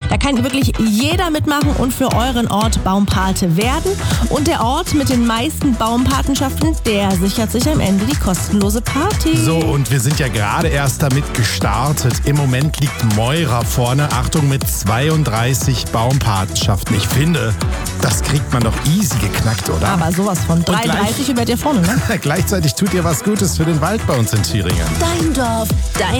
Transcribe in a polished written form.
Da kann wirklich jeder mitmachen und für euren Ort Baumpate werden. Und der Ort mit den meisten Baumpatenschaften, der sichert sich am Ende die kostenlose Party. So, und wir sind ja gerade erst damit gestartet. Im Moment liegt Moira vorne, Achtung, mit 32 Baumpatenschaften. Ich finde, das kriegt man doch easy geknackt, oder? Aber sowas von 33 über dir vorne, ne? Gleichzeitig tut ihr was Gutes für den Wald bei uns in Thüringen. Dein Dorf, dein